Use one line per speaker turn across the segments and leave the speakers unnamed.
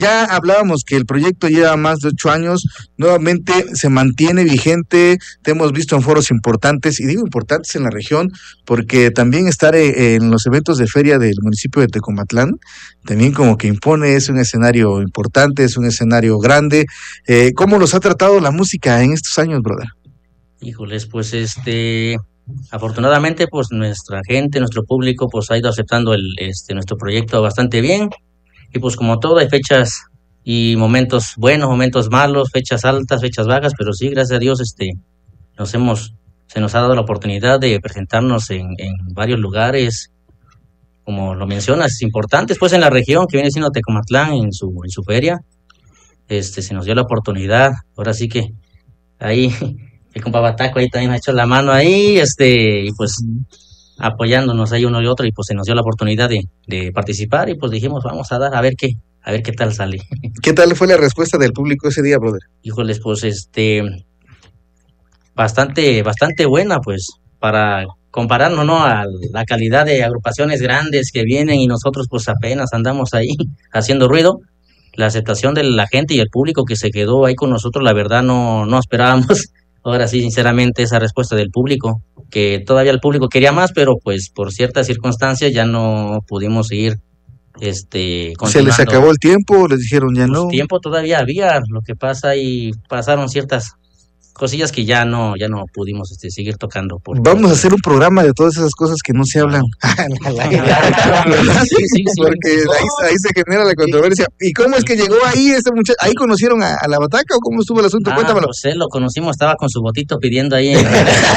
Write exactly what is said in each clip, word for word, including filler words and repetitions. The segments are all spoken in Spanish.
Ya hablábamos que el proyecto lleva más de ocho años, nuevamente se mantiene vigente, te hemos visto en foros importantes, y digo importantes en la región, porque también estar eh, en los eventos de feria del municipio de Tecomatlán, también como que impone, es un escenario importante, es un escenario grande. Eh, ¿Cómo los ha tratado la música en estos años, brother?
Híjoles, pues este, afortunadamente, pues nuestra gente, nuestro público, pues ha ido aceptando el, este, nuestro proyecto bastante bien. Y pues como todo, hay fechas y momentos buenos, momentos malos, fechas altas, fechas bajas, pero sí, gracias a Dios, este, nos hemos, se nos ha dado la oportunidad de presentarnos en, en varios lugares, como lo mencionas, importantes, pues en la región, que viene siendo Tecomatlán, en su, en su feria, este, se nos dio la oportunidad. Ahora sí que ahí, el compa Bataco ahí también ha hecho la mano ahí, este, y pues apoyándonos ahí uno y otro, y pues se nos dio la oportunidad de, de participar, y pues dijimos, vamos a dar, a ver qué, a ver qué tal sale.
¿Qué tal fue la respuesta del público ese día, brother?
Híjoles, pues este, bastante, bastante buena, pues, para compararnos, ¿no?, a la calidad de agrupaciones grandes que vienen y nosotros pues apenas andamos ahí haciendo ruido. La aceptación de la gente y el público que se quedó ahí con nosotros, la verdad no, no esperábamos. Ahora sí, sinceramente, esa respuesta del público, que todavía el público quería más, pero pues por ciertas circunstancias ya no pudimos seguir este,
¿Se les acabó el tiempo? ¿Les dijeron ya
pues
no?
Tiempo todavía había, lo que pasa y pasaron ciertas cosillas que ya no, ya no pudimos este, seguir tocando.
Porque... Vamos a hacer un programa de todas esas cosas que no se hablan.
sí, sí, sí,
porque ahí, ahí se genera la controversia. ¿Y cómo es que llegó ahí este muchacho? ¿Ahí conocieron a, a la Bataca o cómo estuvo el asunto?
Ah,
Cuéntamelo.
Pues él lo conocimos, estaba con su botito pidiendo ahí. En...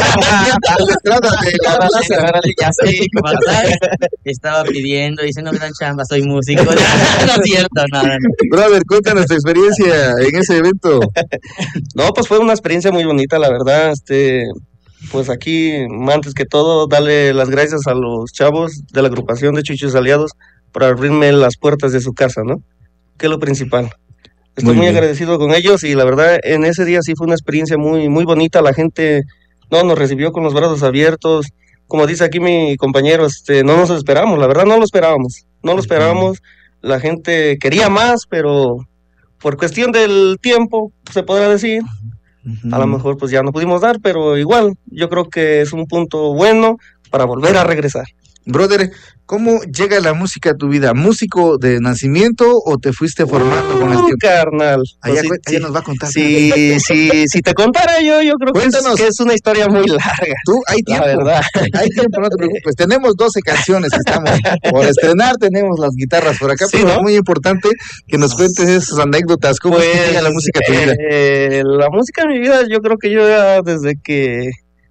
estaba pidiendo, dice, no me dan chamba, soy músico. No es cierto, nada.
Brother, cuéntanos tu experiencia en ese evento.
No, pues fue una experiencia muy bonita, la verdad. Este, pues aquí, antes que todo, darle las gracias a los chavos de la agrupación de Chuchos Aliados por abrirme las puertas de su casa, ¿no? Que es lo principal. Estoy muy, muy agradecido con ellos y la verdad, en ese día sí fue una experiencia muy, muy bonita. La gente no nos recibió con los brazos abiertos. Como dice aquí mi compañero, este, no nos esperábamos, la verdad no lo esperábamos. No lo esperábamos. La gente quería más, pero por cuestión del tiempo, se podrá decir, uh-huh. A lo mejor pues ya no pudimos dar, pero igual yo creo que es un punto bueno para volver a regresar.
Brother, ¿cómo llega la música a tu vida? ¿Músico de nacimiento o te fuiste formando uh, con el tiempo?
Carnal.
Allá,
pues,
allá
sí,
nos va a contar.
Sí, sí, si te contara yo, yo creo que es, que es una historia muy larga.
Tú, hay tiempo.
La verdad.
Hay tiempo, no te preocupes. Tenemos doce canciones que estamos por estrenar, tenemos las guitarras por acá, sí, pero ¿no? Es muy importante que nos cuentes esas anécdotas. ¿Cómo pues, llega la música a tu vida?
Eh, la música en mi vida, yo creo que yo ya desde que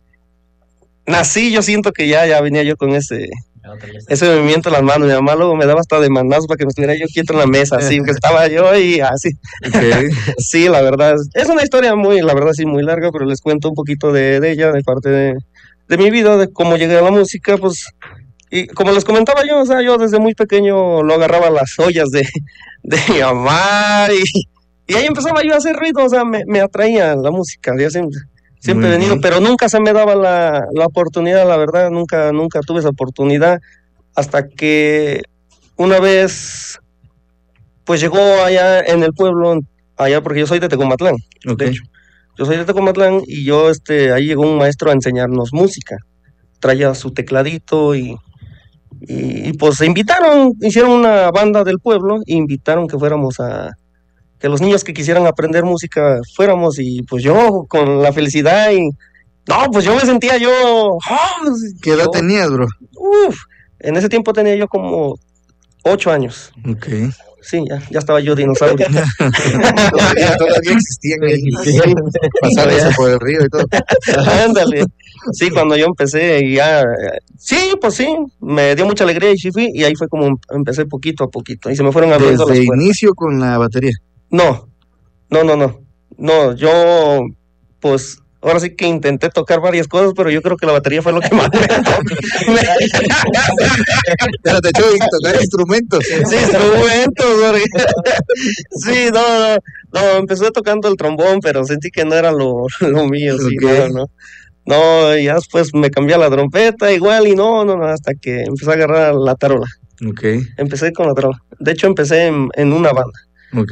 nací, yo siento que ya, ya venía yo con ese, ese movimiento en las manos. Mi mamá luego me daba hasta de manazos para que me estuviera yo quieto en la mesa, así, que estaba yo y así. Okay. Sí, la verdad, es una historia muy, la verdad sí, muy larga, pero les cuento un poquito de, de ella, de parte de, de mi vida, de cómo llegué a la música, pues, y como les comentaba yo, o sea, yo desde muy pequeño lo agarraba las ollas de, de mi mamá y, y ahí empezaba yo a hacer ruido, o sea, me, me atraía la música, ya siempre. Siempre he venido, pero nunca se me daba la, la oportunidad, la verdad, nunca, nunca tuve esa oportunidad, hasta que una vez, pues llegó allá en el pueblo, allá porque yo soy de Tecomatlán, okay. De hecho, yo soy de Tecomatlán y yo, este, ahí llegó un maestro a enseñarnos música, traía su tecladito y, y, y pues se invitaron, hicieron una banda del pueblo e invitaron que fuéramos a... que los niños que quisieran aprender música fuéramos y pues yo con la felicidad y no, pues yo me sentía yo... Oh,
¿Qué edad yo, tenías, bro?
Uf, en ese tiempo tenía yo como ocho años.
Ok.
Sí, ya, ya estaba yo dinosaurio.
todavía, todavía existían ahí, pasar eso por el río y todo.
Ándale. Sí, cuando yo empecé y ya, sí, pues sí, me dio mucha alegría y sí fui, y ahí fue como empecé poquito a poquito, y se me fueron abriendo las puertas.
¿Desde inicio con la batería?
No, no, no, no, no, yo, pues, ahora sí que intenté tocar varias cosas, pero yo creo que la batería fue lo que más me...
Pero te echó a tocar instrumentos.
Sí, instrumentos, sí, no, no, no, empecé tocando el trombón, pero sentí que no era lo, lo mío, sí, okay. no, no. No, ya después me cambié a la trompeta igual y no, no, no, hasta que empecé a agarrar la tarola.
Okay.
Empecé con la tarola. De hecho, empecé en, en una banda.